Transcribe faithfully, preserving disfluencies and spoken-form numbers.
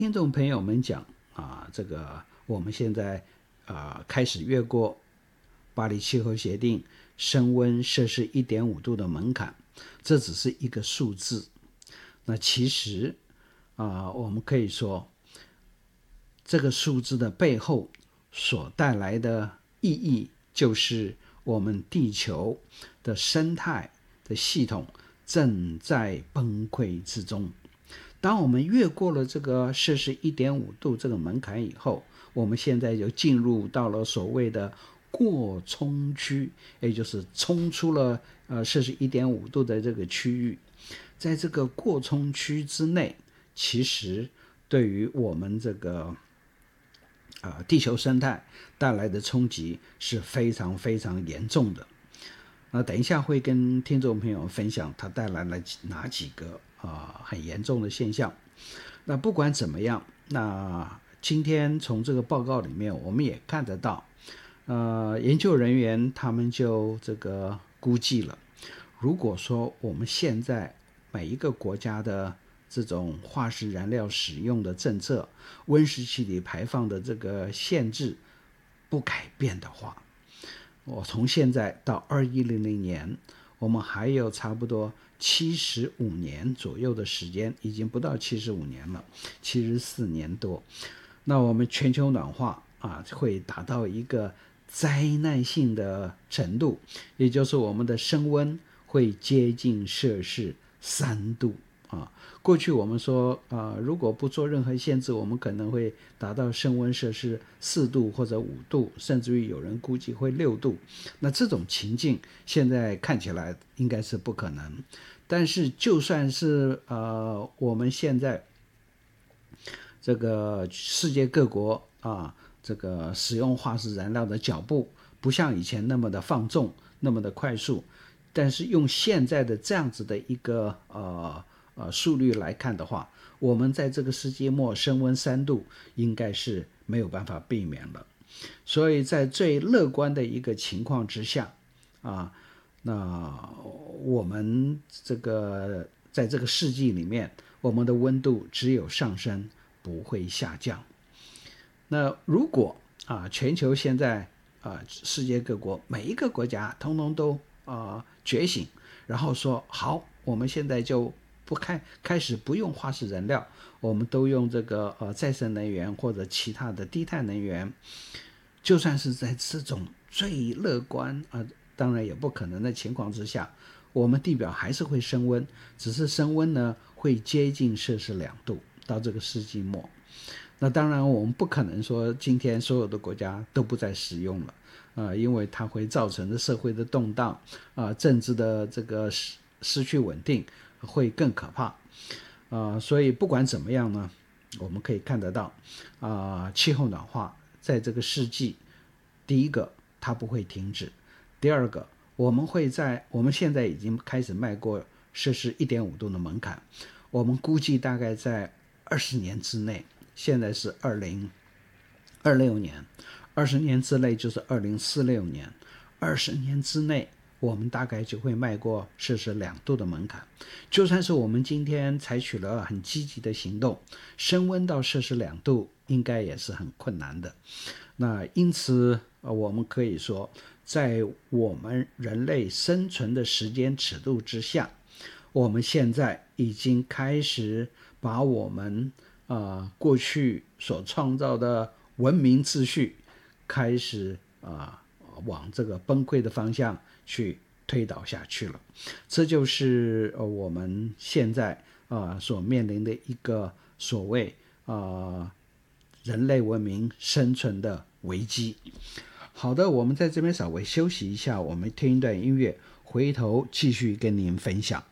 听众朋友们讲啊，这个我们现在啊开始越过巴黎气候协定升温摄氏 一点五 度的门槛，这只是一个数字。那其实啊，我们可以说，这个数字的背后所带来的意义，就是我们地球的生态的系统正在崩溃之中。当我们越过了这个摄氏 一点五 度这个门槛以后，我们现在就进入到了所谓的过冲区，也就是冲出了呃摄氏 一点五 度的这个区域。在这个过冲区之内，其实对于我们这个呃地球生态带来的冲击是非常非常严重的。那等一下会跟听众朋友分享它带来了哪几个啊、呃、很严重的现象。那不管怎么样，那今天从这个报告里面我们也看得到，呃，研究人员他们就这个估计了，如果说我们现在每一个国家的这种化石燃料使用的政策、温室气体排放的这个限制不改变的话，我从现在到二一零零年，我们还有差不多七十五年左右的时间，已经不到七十五年了，七十四年多。那我们全球暖化啊，会达到一个灾难性的程度，也就是我们的升温会接近摄氏三度啊。过去我们说啊，如果不做任何限制，我们可能会达到升温摄氏四度或者五度，甚至于有人估计会六度。那这种情境现在看起来应该是不可能。但是就算是呃我们现在这个世界各国啊，这个使用化石燃料的脚步不像以前那么的放纵，那么的快速，但是用现在的这样子的一个呃呃速率来看的话，我们在这个世纪末升温三度应该是没有办法避免了。所以在最乐观的一个情况之下啊，那我们这个在这个世纪里面，我们的温度只有上升，不会下降。那如果啊，全球现在啊，世界各国每一个国家通通都啊觉醒，然后说好，我们现在就不开开始不用化石燃料，我们都用这个呃再生能源或者其他的低碳能源。就算是在这种最乐观啊，当然也不可能的情况之下，我们地表还是会升温，只是升温呢会接近摄氏两度到这个世纪末。那当然我们不可能说今天所有的国家都不再使用了，呃，因为它会造成的社会的动荡啊、呃，政治的这个失失去稳定会更可怕啊、呃，所以不管怎么样呢，我们可以看得到啊、呃，气候暖化在这个世纪，第一个它不会停止，第二个我们会在我们现在已经开始迈过摄氏 一点五 度的门槛，我们估计大概在二十年之内。现在是二零二六年，二十年之内就是二零四六年，二十年之内我们大概就会迈过摄氏两度的门槛。就算是我们今天采取了很积极的行动，升温到摄氏两度应该也是很困难的。那因此我们可以说，在我们人类生存的时间尺度之下，我们现在已经开始把我们呃，过去所创造的文明秩序开始啊、呃、往这个崩溃的方向去推导下去了。这就是呃我们现在啊、呃、所面临的一个所谓啊、呃、人类文明生存的危机。好的，我们在这边稍微休息一下，我们听一段音乐，回头继续跟您分享。